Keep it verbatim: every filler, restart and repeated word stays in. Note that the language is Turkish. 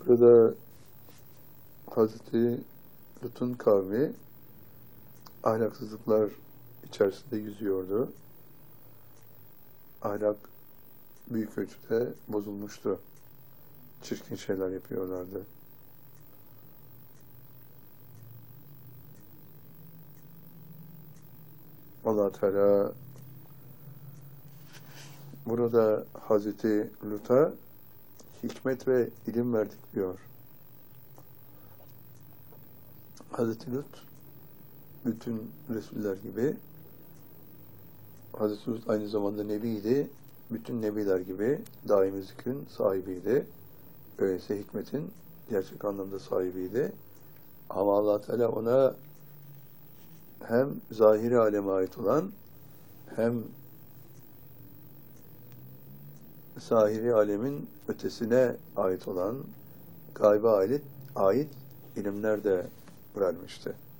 Burada Hazreti Lut'un kavmi ahlaksızlıklar içerisinde yüzüyordu. Ahlak büyük ölçüde bozulmuştu. Çirkin şeyler yapıyorlardı. Allah Teala burada Hazreti Lut'a hikmet ve ilim verdik diyor. Hazreti Lut bütün Resuller gibi Hazreti Lut aynı zamanda Nebiydi. Bütün Nebiler gibi daimi zikrin sahibiydi. Öyleyse hikmetin gerçek anlamda sahibiydi. Ama Allah Teala ona hem zahiri aleme ait olan hem zahiri alemin ötesine ait olan gayba ait, ait ilimler de vermişti.